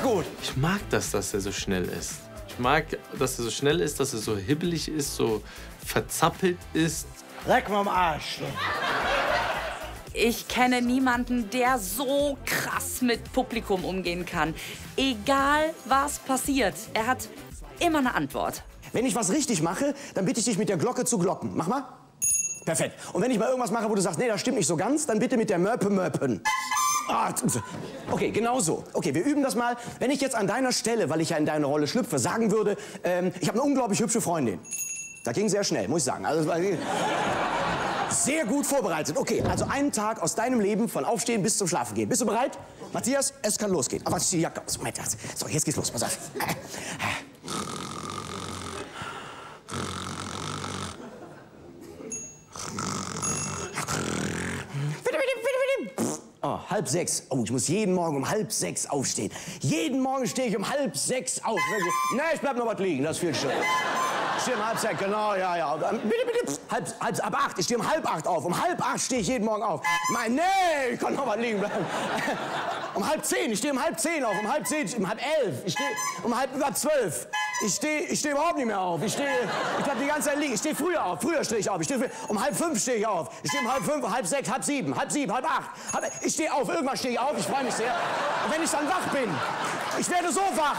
gut. Ich mag das, dass er so schnell ist. Ich mag, dass er so schnell ist, dass er so hibbelig ist, so verzappelt ist. Leck mal am Arsch. Ich kenne niemanden, der so krass mit Publikum umgehen kann. Egal, was passiert, er hat immer eine Antwort. Wenn ich was richtig mache, dann bitte ich dich mit der Glocke zu glocken. Mach mal. Perfekt. Und wenn ich mal irgendwas mache, wo du sagst, nee, das stimmt nicht so ganz, dann bitte mit der Mörpe mörpen. Ah, okay, genau so. Okay, wir üben das mal. Wenn ich jetzt an deiner Stelle, weil ich ja in deine Rolle schlüpfe, sagen würde, ich habe eine unglaublich hübsche Freundin. Das ging sehr schnell, muss ich sagen. Also, sehr gut vorbereitet. Okay, also einen Tag aus deinem Leben von Aufstehen bis zum Schlafen gehen. Bist du bereit? Matthias, es kann losgehen. Aber zieh die Jacke aus. So, jetzt geht's los. Pass auf. Oh, 5:30. Oh, ich muss jeden Morgen um 5:30 aufstehen. Jeden Morgen stehe ich um 5:30 auf. Nee, ich bleib noch was liegen, das ist viel schöner. Ich stehe um 5:30, genau, ja. Bitte. Ab 8. Ich stehe um 7:30 auf. Um 7:30 stehe ich jeden Morgen auf. Nee, ich kann noch was liegen bleiben. Um 9:30. Ich stehe um 9:30 auf. Um 9:30. Um 10:30. Ich stehe um 11:30. Ich stehe überhaupt nicht mehr auf. Ich bleib die ganze Zeit liegen. Ich stehe früher auf. Früher stehe ich auf. Um 4:30 stehe ich auf. Ich stehe um 5:30, 5:30, 6:30, 7:30, 7:30. Ich stehe auf. Irgendwann stehe ich auf. Ich freue mich sehr. Und wenn ich dann wach bin, ich werde so wach.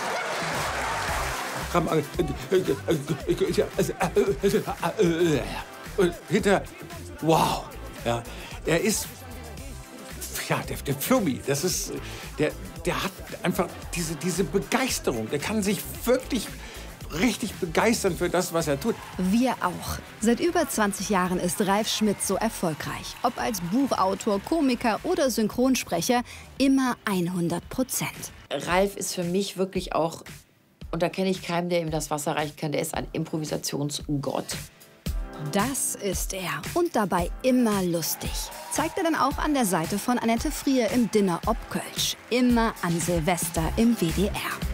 Hinter, wow, ja, er ist, ja, der Flummi, das ist, der hat einfach diese Begeisterung, der kann sich wirklich richtig begeistern für das, was er tut. Wir auch. Seit über 20 Jahren ist Ralf Schmitz so erfolgreich. Ob als Buchautor, Komiker oder Synchronsprecher, immer 100%. Ralf ist für mich wirklich auch, und da kenne ich keinen, der ihm das Wasser reichen kann, der ist ein Improvisationsgott. Das ist er. Und dabei immer lustig. Zeigt er dann auch an der Seite von Annette Frier im Dinner ob Kölsch. Immer an Silvester im WDR.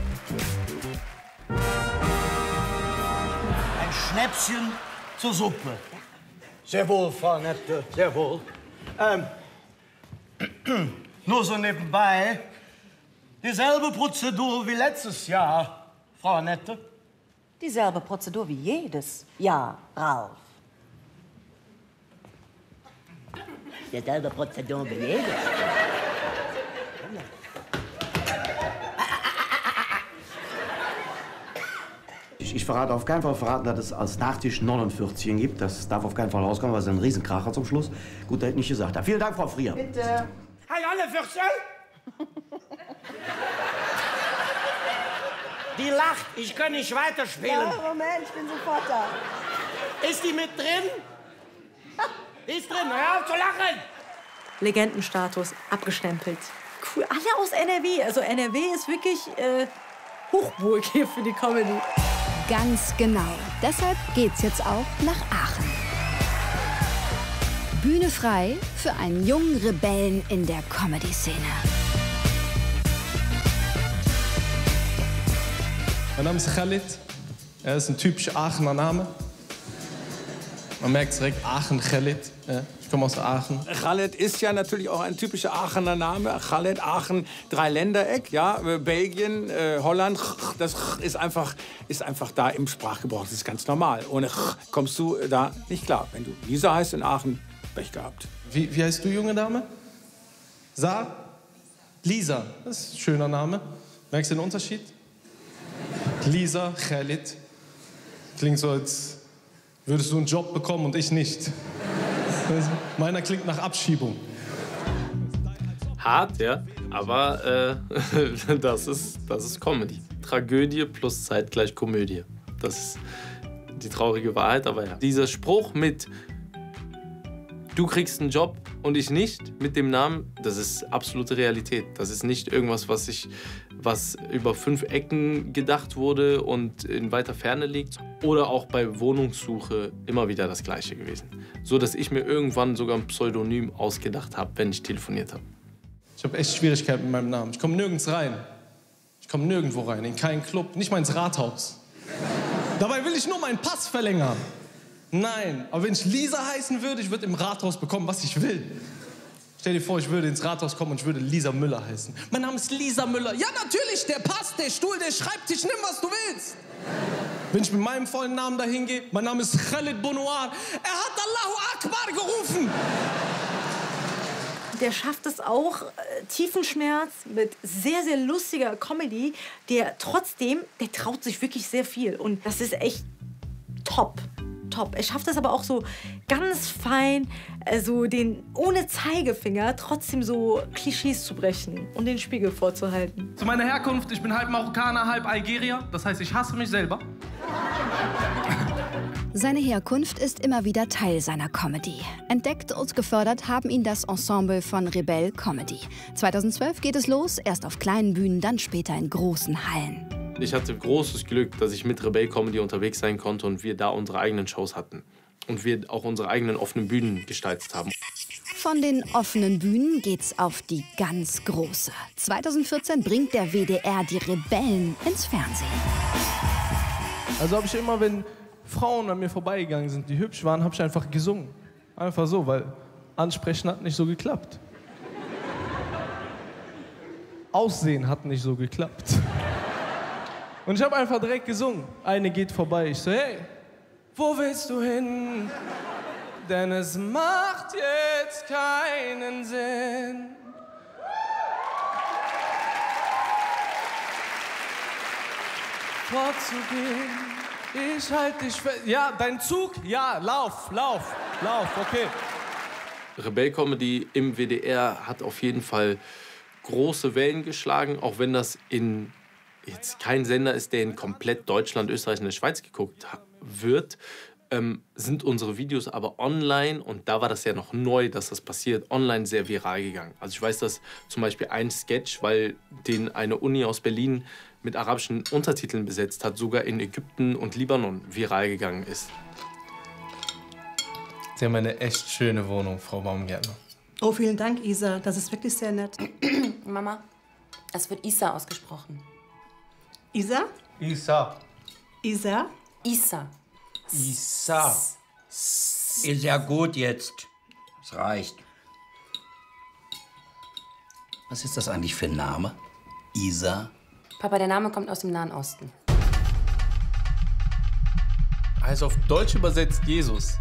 Ein Schnäpschen zur Suppe. Sehr wohl, Frau Annette, sehr wohl. Nur so nebenbei. Dieselbe Prozedur wie letztes Jahr, Frau Annette. Dieselbe Prozedur wie jedes Jahr, Ralf. Dieselbe Prozedur wie jedes. Ich verrate auf keinen Fall verraten, dass es als Nachtisch 49 gibt. Das darf auf keinen Fall rauskommen, weil es ein Riesenkracher zum Schluss. Gut, dass ich nicht gesagt habe. Vielen Dank, Frau Frier. Bitte. Hey, alle Füchse! Die lacht. Ich kann nicht weiterspielen. Ja, Moment, ich bin sofort da. Ist die mit drin? Die ist drin. Hör auf zu lachen! Legendenstatus, abgestempelt. Cool, alle aus NRW. Also NRW ist wirklich Hochburg hier für die Comedy. Ganz genau. Deshalb geht's jetzt auch nach Aachen. Bühne frei für einen jungen Rebellen in der Comedy-Szene. Mein Name ist Khalid. Er ist ein typischer Aachener Name. Man merkt direkt Aachen, Khalid. Ja, ich komme aus Aachen. Khaled ist ja natürlich auch ein typischer Aachener Name. Khaled, Aachen, Dreiländereck, ja, Belgien, Holland. Das ist einfach da im Sprachgebrauch. Das ist ganz normal. Ohne kommst du da nicht klar. Wenn du Lisa heißt in Aachen, Pech gehabt. Wie heißt du, junge Dame? Lisa. Das ist ein schöner Name. Merkst du den Unterschied? Lisa, Khalid. Klingt so, als würdest du einen Job bekommen und ich nicht. Meiner klingt nach Abschiebung. Hart, ja, aber das ist Comedy. Tragödie plus zeitgleich Komödie. Das ist die traurige Wahrheit, aber ja. Dieser Spruch mit du kriegst einen Job und ich nicht, mit dem Namen, das ist absolute Realität. Das ist nicht irgendwas, was über 5 Ecken gedacht wurde und in weiter Ferne liegt. Oder auch bei Wohnungssuche immer wieder das Gleiche gewesen. So, dass ich mir irgendwann sogar ein Pseudonym ausgedacht habe, wenn ich telefoniert habe. Ich habe echt Schwierigkeiten mit meinem Namen. Ich komme nirgends rein. Ich komme nirgendwo rein, in keinen Club, nicht mal ins Rathaus. Dabei will ich nur meinen Pass verlängern. Nein, aber wenn ich Lisa heißen würde, ich würde im Rathaus bekommen, was ich will. Stell dir vor, ich würde ins Rathaus kommen und ich würde Lisa Müller heißen. Mein Name ist Lisa Müller. Ja, natürlich, der passt, der Stuhl, der Schreibtisch, nimm, was du willst. Wenn ich mit meinem vollen Namen dahin gehe, mein Name ist Khaled Bonouar. Er hat Allahu Akbar gerufen. Der schafft es auch, Tiefenschmerz mit sehr, sehr lustiger Comedy, der trotzdem, der traut sich wirklich sehr viel. Und das ist echt top. Top. Er schafft es aber auch so ganz fein, so den ohne Zeigefinger trotzdem so Klischees zu brechen und den Spiegel vorzuhalten. Zu meiner Herkunft, ich bin halb Marokkaner, halb Algerier. Das heißt, ich hasse mich selber. Seine Herkunft ist immer wieder Teil seiner Comedy. Entdeckt und gefördert haben ihn das Ensemble von Rebell Comedy. 2012 geht es los, erst auf kleinen Bühnen, dann später in großen Hallen. Ich hatte großes Glück, dass ich mit Rebell Comedy unterwegs sein konnte und wir da unsere eigenen Shows hatten. Und wir auch unsere eigenen offenen Bühnen gestaltet haben. Von den offenen Bühnen geht's auf die ganz große. 2014 bringt der WDR die Rebellen ins Fernsehen. Also habe ich immer, wenn Frauen an mir vorbeigegangen sind, die hübsch waren, habe ich einfach gesungen. Einfach so, weil Ansprechen hat nicht so geklappt. Aussehen hat nicht so geklappt. Und ich habe einfach direkt gesungen. Eine geht vorbei, ich so, hey, wo willst du hin? Denn es macht jetzt keinen Sinn. Fortzugehen. Ich halte dich fest. Ja, dein Zug? Ja, lauf, okay. Rebell Comedy im WDR hat auf jeden Fall große Wellen geschlagen, auch wenn das in jetzt kein Sender ist, der in komplett Deutschland, Österreich und der Schweiz geguckt wird, sind unsere Videos aber online, und da war das ja noch neu, dass das passiert, online sehr viral gegangen. Also ich weiß, dass zum Beispiel ein Sketch, weil den eine Uni aus Berlin mit arabischen Untertiteln besetzt hat, sogar in Ägypten und Libanon viral gegangen ist. Sie haben eine echt schöne Wohnung, Frau Baumgärtner. Oh, vielen Dank, Isa. Das ist wirklich sehr nett. Mama, es wird Isa ausgesprochen. Isa? Isa. Isa? Isa. Isa. Ist ja gut jetzt. Es reicht. Was ist das eigentlich für ein Name? Isa? Papa, der Name kommt aus dem Nahen Osten. Also auf Deutsch übersetzt Jesus.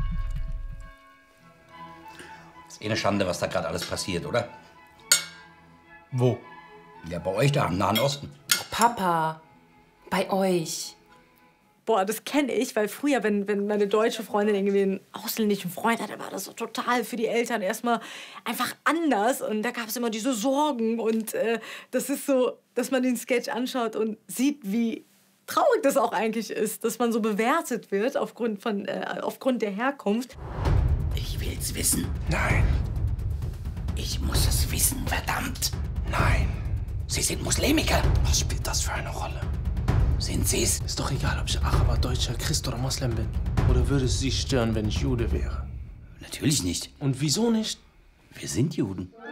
Ist eh eine Schande, was da gerade alles passiert, oder? Wo? Ja, bei euch da im Nahen Osten. Oh, Papa, bei euch. Boah, das kenne ich, weil früher, wenn meine deutsche Freundin irgendwie einen ausländischen Freund hatte, war das so total für die Eltern erstmal einfach anders. Und da gab es immer diese Sorgen. Und das ist so, dass man den Sketch anschaut und sieht, wie traurig das auch eigentlich ist, dass man so bewertet wird aufgrund der Herkunft. Ich will's wissen. Nein. Ich muss es wissen, verdammt. Nein. Sie sind Muslimiker. Was spielt das für eine Rolle? Sind Sie's? Ist doch egal, ob ich Araber, Deutscher, Christ oder Moslem bin. Oder würde es Sie stören, wenn ich Jude wäre? Natürlich nicht. Und wieso nicht? Wir sind Juden.